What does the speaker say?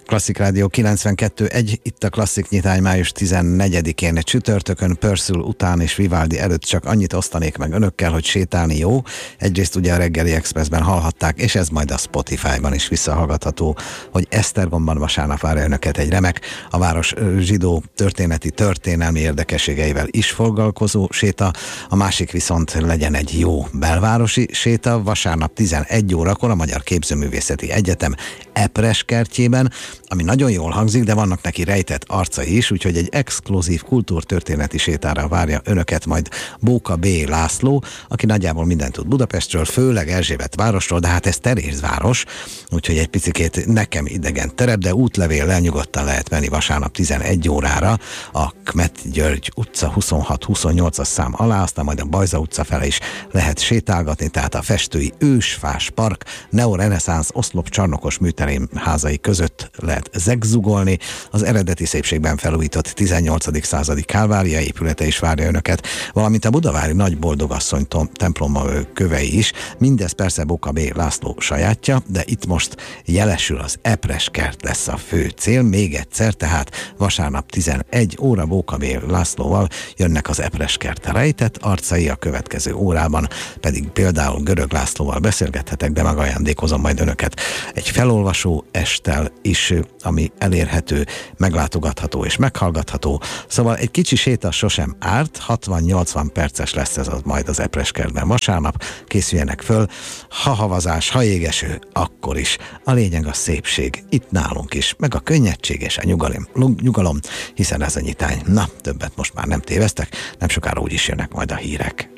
Klasszik Rádió 92.1, itt a Klasszik nyitány május 14-én csütörtökön, Purcell után és Vivaldi előtt csak annyit osztanék meg önökkel, hogy sétálni jó. Egyrészt ugye a Reggeli Expressben hallhatták, és ez majd a Spotify-ban is visszahallgatható, hogy Esztergomban vasárnap várja önöket egy remek, a város zsidó történelmi érdekességeivel is foglalkozó séta, a másik viszont legyen egy jó belvárosi séta, vasárnap 11 órakor a Magyar Képzőművészeti Egyetem Epres kertjében, ami nagyon jól hangzik, de vannak neki rejtett arcai is, úgyhogy egy exkluzív kultúrtörténeti sétára várja önöket majd Bóka B. László, aki nagyjából mindent tud Budapestről, főleg Erzsébet városról, de hát ez Terézváros, úgyhogy egy picikét nekem idegen terep, de útlevéllel nyugodtan lehet menni vasárnap 11 órára a Kmet György utca 26-28-as szám alá, aztán majd a Bajza utca fele is lehet sétálgatni, tehát a festői Ősfás Park, neoreneszánsz oszlop csarnokos műterem házai között lehet zegzugolni. Az eredeti szépségben felújított 18. századi Kálvária épülete is várja önöket, valamint a budavári Nagy Boldogasszony temploma kövei is. Mindez persze Bóka B. László sajátja, de itt most jelesül az Epres kert lesz a fő cél. Még egyszer, tehát vasárnap 11 óra Bóka B. Lászlóval jönnek az Epres kert rejtett arcai, a következő órában pedig például Görög Lászlóval beszélgethetek, de megajándékozom majd önöket egy felolvasó esttel is, ami elérhető, meglátogatható és meghallgatható. Szóval egy kicsi séta sosem árt, 60-80 perces lesz ez majd az Epres kertben vasárnap. Készüljenek föl, ha havazás, ha jégeső, akkor is. A lényeg a szépség, itt nálunk is, meg a könnyedség és a nyugalom, hiszen ez a nyitány. Na, többet most már nem tévesztek, nem sokára úgyis jönnek majd a hírek.